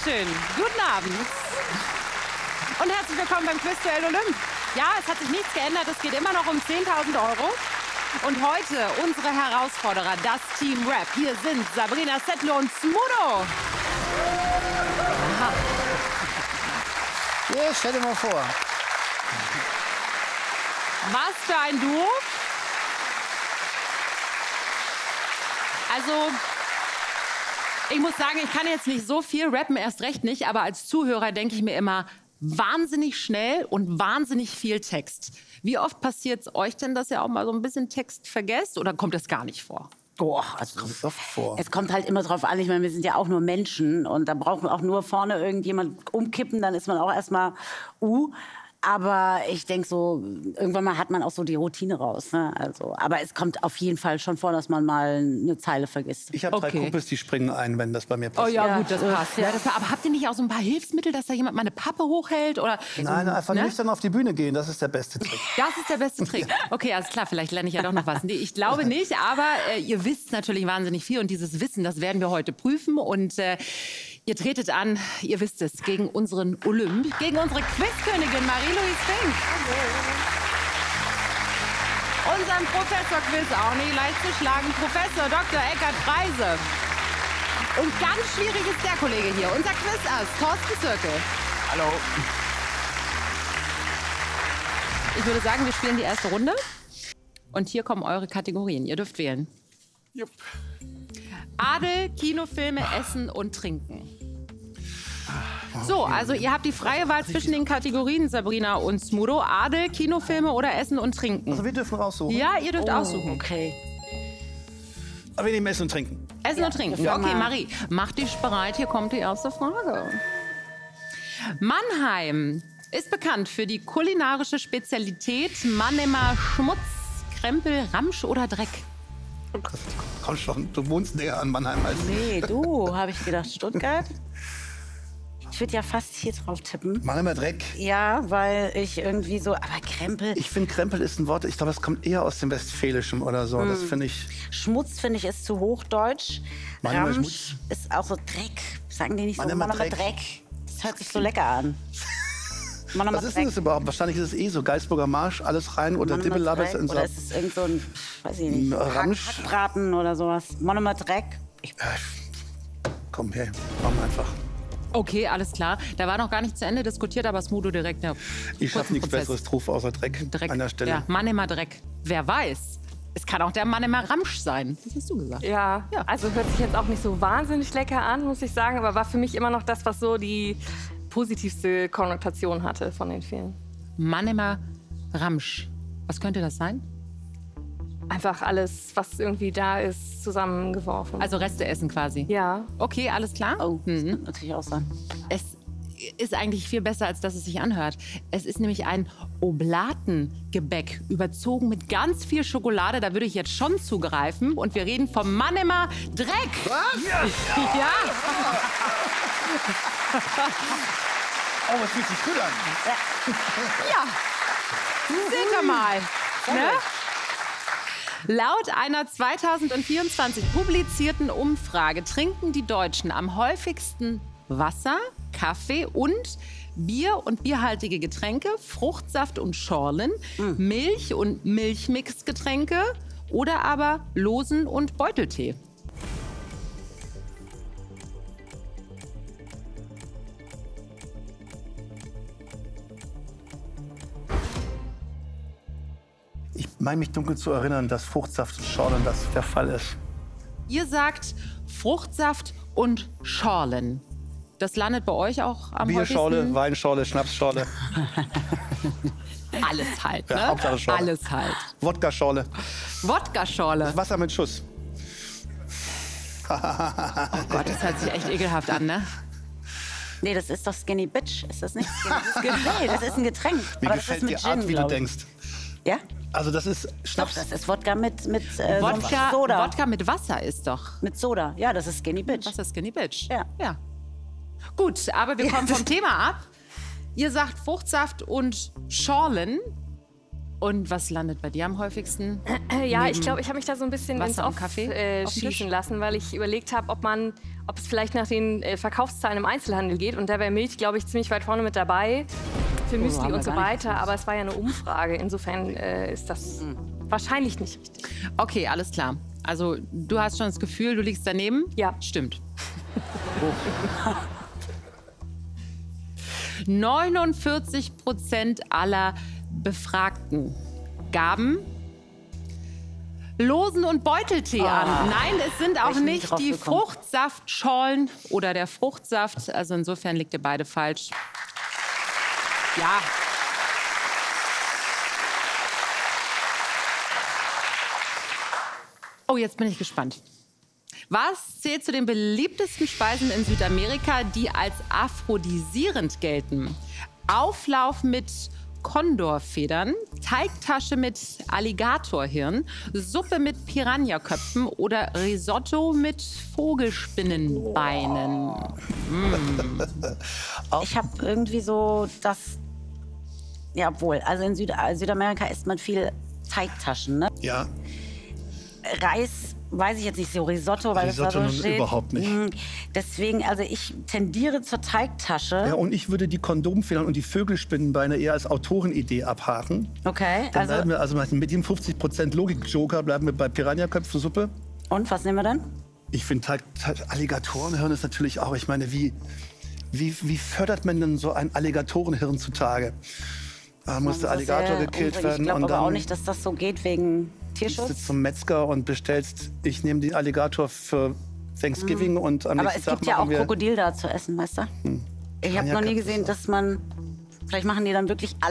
Dankeschön. Guten Abend. Und herzlich willkommen beim Quizduell Olymp. Ja, es hat sich nichts geändert. Es geht immer noch um 10.000 €. Und heute unsere Herausforderer, das Team Rap. Hier sind Sabrina Settler und Smudo. Ja, stell dir mal vor. Was für ein Duo. Also, ich muss sagen, ich kann jetzt nicht so viel rappen, erst recht nicht. Aber als Zuhörer denke ich mir immer, wahnsinnig schnell und wahnsinnig viel Text. Wie oft passiert es euch denn, dass ihr auch mal so ein bisschen Text vergesst? Oder kommt das gar nicht vor? Oh, also Kommt oft vor. es kommt halt immer drauf an. Ich meine, wir sind ja auch nur Menschen und da braucht man auch nur vorne irgendjemand umkippen, dann ist man auch erstmal Aber ich denke so, irgendwann mal hat man auch so die Routine raus. Ne? Also, aber es kommt auf jeden Fall schon vor, dass man mal eine Zeile vergisst. Ich habe 3 Kumpels, die springen ein, wenn das bei mir Oh passiert. ja, gut, das passt. Ja, aber habt ihr nicht auch so ein paar Hilfsmittel, dass da jemand mal eine Pappe hochhält? Oder Nein, einfach nüchtern auf die Bühne gehen, das ist der beste Trick. Das ist der beste Trick. Okay, alles klar, vielleicht lerne ich ja doch noch was. Nee, ich glaube nicht, aber ihr wisst natürlich wahnsinnig viel. Und dieses Wissen, das werden wir heute prüfen. Und ihr tretet an, ihr wisst es, gegen unseren Olymp, gegen unsere Quizkönigin Marie-Louise Fink. Unseren Professor-Quiz auch nicht leicht zu schlagen, Professor Dr. Eckhard Freise. Und ganz schwierig ist der Kollege hier, unser Quizass, Thorsten Zirkel. Hallo. Ich würde sagen, wir spielen die erste Runde. Und hier kommen eure Kategorien. Ihr dürft wählen. Jupp. Adel, Kinofilme, Essen und Trinken. So, also ihr habt die freie Wahl zwischen den Kategorien, Sabrina und Smudo. Adel, Kinofilme oder Essen und Trinken. Also wir dürfen raussuchen. Ja, ihr dürft aussuchen. Okay. Aber wir nehmen Essen und Trinken. Essen und Trinken. Ja. Okay, Marie, mach dich bereit. Hier kommt die erste Frage. Mannheim ist bekannt für die kulinarische Spezialität Mannheimer Schmutz, Krempel, Ramsch oder Dreck. Komm schon, du wohnst näher an Mannheim als Nee, du, habe ich gedacht, Stuttgart. Ich würde ja fast hier drauf tippen. Mannheimer Dreck. Ja, weil ich irgendwie so, aber Krempel, Ich finde, Krempel ist ein Wort, ich glaube, es kommt eher aus dem Westfälischen oder so. Das finde ich... Schmutz finde ich ist zu hochdeutsch. Mannheimer Ramsch Schmutz. ist auch so Dreck. Sagen die nicht so, Mannheimer Mannheimer Dreck. Dreck. Das hört sich so lecker an. Mannheimer Was ist denn das überhaupt? Wahrscheinlich ist es eh so Geisburger Marsch, alles rein oder Mannheimer Dibbelabbes Dreck. in so... Oder ist es irgend so ein, weiß ich nicht, Ramsch. Hackbraten oder sowas. Mannheimer Dreck. Komm her, komm einfach. Okay, alles klar. Da war noch gar nicht zu Ende diskutiert, aber Smudo direkt. Ja, Ich schaffe kurzen nichts Prozess. Besseres drauf außer Dreck, Dreck. an der Stelle. Ja, Mannheimer Dreck. Wer weiß? Es kann auch der Mannheimer Ramsch sein. Das hast du gesagt. Ja, Ja. also hört sich jetzt auch nicht so wahnsinnig lecker an, muss ich sagen, aber war für mich immer noch das, was so die positivste Konnotation hatte von den vielen. Mannheimer Ramsch. Was könnte das sein? Einfach alles, was irgendwie da ist, zusammengeworfen. Also Reste essen quasi. ja. Okay, alles klar. Oh, das könnte natürlich auch sein. Es ist eigentlich viel besser, als dass es sich anhört. Es ist nämlich ein Oblatengebäck, überzogen mit ganz viel Schokolade. Da würde ich jetzt schon zugreifen. Und wir reden vom Mannheimer Dreck. Was? Ja. Oh, das fühlt sich gut an. Ja. Seht ihr mal. Ne? Laut einer 2024 publizierten Umfrage trinken die Deutschen am häufigsten Wasser, Kaffee und Bier und bierhaltige Getränke, Fruchtsaft und Schorlen, Milch und Milchmixgetränke oder aber Losen und Beuteltee. Ich meine mich dunkel zu erinnern, dass Fruchtsaft und Schorlen das der Fall ist. Ihr sagt Fruchtsaft und Schorlen. Das landet bei euch auch am Bierschorle, häufigsten? Weinschorle, Schnapsschorle, Alles halt, Ja, ne? Hauptsache Schorle. Alles halt. Wodka-Schorle, Wodka-Schorle. Wasser mit Schuss. Oh Gott, das hört sich echt ekelhaft an, ne? Nee, das ist doch Skinny Bitch. Ist das nicht Skinny? Nee, das ist ein Getränk. Mir Aber das ist gefällt mit die Art, Gin, wie du glaub ich. denkst. Ja? Also das ist Doch, Schnaps. das ist Wodka mit so einem Wodka, Soda. Wodka mit Wasser ist doch. Mit Soda. Ja, das ist Skinny Bitch. Was ist Skinny Bitch? Ja. Ja. Gut, aber wir kommen vom Thema ab. Ihr sagt Fruchtsaft und Schorlen. Und was landet bei dir am häufigsten? Ja, ich glaube, ich habe mich da so ein bisschen Wasser ins und Off Kaffee auf dem Tisch? schießen lassen, weil ich überlegt habe, ob es vielleicht nach den Verkaufszahlen im Einzelhandel geht. Und da wäre Milch, glaube ich, ziemlich weit vorne mit dabei für Müsli haben wir und so gar nicht weiter. Aber es war ja eine Umfrage. Insofern ist das wahrscheinlich nicht richtig. Okay, alles klar. Also du hast schon das Gefühl, du liegst daneben? Ja. Stimmt. 49% aller Befragten gaben Losen- und Beuteltee an. Nein, es sind auch ich nie nicht drauf die gekommen. Fruchtsaftschorlen oder der Fruchtsaft. Also insofern liegt ihr beide falsch. Ja. Oh, jetzt bin ich gespannt. Was zählt zu den beliebtesten Speisen in Südamerika, die als aphrodisierend gelten? Auflauf mit Kondorfedern, Teigtasche mit Alligatorhirn, Suppe mit Piranhaköpfen oder Risotto mit Vogelspinnenbeinen. Ich habe irgendwie so das... Ja, wohl. Also in Südamerika isst man viel Teigtaschen, ne? Ja, Reis weiß ich jetzt nicht, so Risotto, weil Risotto das da nun so steht. überhaupt nicht. Deswegen, also ich tendiere zur Teigtasche. ja, und ich würde die Kondomfedern und die Vögelspinnenbeine eher als Autorenidee abhaken. Okay, Dann also bleiben wir also mit dem 50% Logik-Joker bleiben wir bei Piranhaköpfe-Suppe. und was nehmen wir dann? Ich finde Alligatorenhirn ist natürlich auch, ich meine, wie fördert man denn so ein Alligatorenhirn zutage? Da muss der Alligator gekillt werden Ich glaube und aber auch dann nicht, dass das so geht wegen Tierschutz. sitzt zum Metzger und bestellst, ich nehme den Alligator für Thanksgiving und am Aber nächsten es Tag gibt ja auch machen wir... Krokodil da zu essen, weißt du? Ich habe noch nie Piranhaköpfe gesehen, ist dass man... Vielleicht machen die dann wirklich